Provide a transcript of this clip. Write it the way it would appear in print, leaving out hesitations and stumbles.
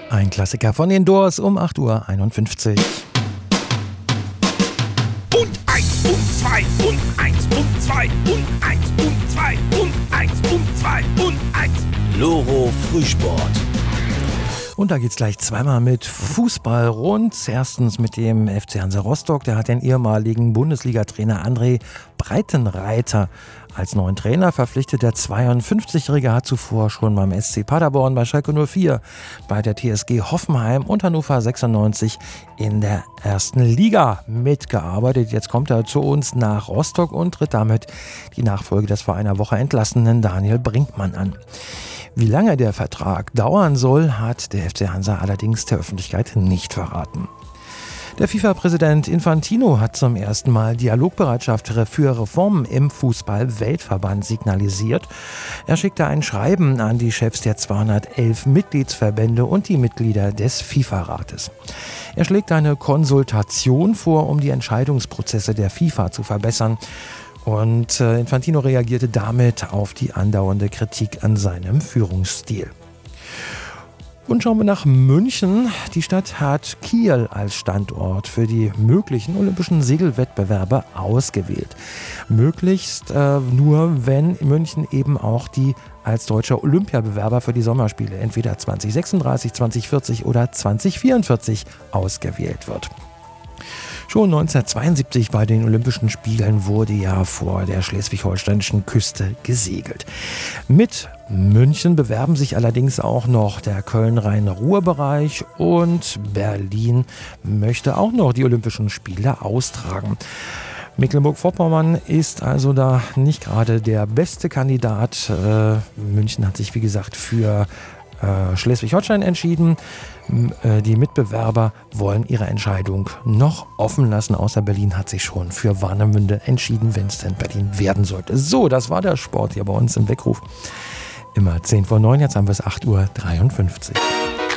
Ein Klassiker von den Doors um 8:51 Uhr. Und 1 und 2 und 1 und 2 und 1 und 2 und 1 und 2 und 1. Loro Frühsport. Und da geht's gleich zweimal mit Fußball rund. Erstens mit dem FC Hansa Rostock. Der hat den ehemaligen Bundesliga-Trainer André Breitenreiter als neuen Trainer verpflichtet. Der 52-Jährige hat zuvor schon beim SC Paderborn, bei Schalke 04, bei der TSG Hoffenheim und Hannover 96 in der ersten Liga mitgearbeitet. Jetzt kommt er zu uns nach Rostock und tritt damit die Nachfolge des vor einer Woche entlassenen Daniel Brinkmann an. Wie lange der Vertrag dauern soll, hat der FC Hansa allerdings der Öffentlichkeit nicht verraten. Der FIFA-Präsident Infantino hat zum ersten Mal Dialogbereitschaft für Reformen im Fußball-Weltverband signalisiert. Er schickte ein Schreiben an die Chefs der 211 Mitgliedsverbände und die Mitglieder des FIFA-Rates. Er schlägt eine Konsultation vor, um die Entscheidungsprozesse der FIFA zu verbessern. Und Infantino reagierte damit auf die andauernde Kritik an seinem Führungsstil. Und schauen wir nach München. Die Stadt hat Kiel als Standort für die möglichen olympischen Segelwettbewerbe ausgewählt. Möglichst nur, wenn München eben auch die als deutscher Olympiabewerber für die Sommerspiele entweder 2036, 2040 oder 2044 ausgewählt wird. Schon 1972 bei den Olympischen Spielen wurde ja vor der schleswig-holsteinischen Küste gesegelt. Mit München bewerben sich allerdings auch noch der Köln-Rhein-Ruhr-Bereich und Berlin möchte auch noch die Olympischen Spiele austragen. Mecklenburg-Vorpommern ist also da nicht gerade der beste Kandidat. München hat sich, wie gesagt, für Schleswig-Holstein entschieden. Die Mitbewerber wollen ihre Entscheidung noch offen lassen. Außer Berlin hat sich schon für Warnemünde entschieden, wenn es denn Berlin werden sollte. So, das war der Sport hier bei uns im Weckruf. Immer 10 vor 9, jetzt haben wir es 8:53 Uhr.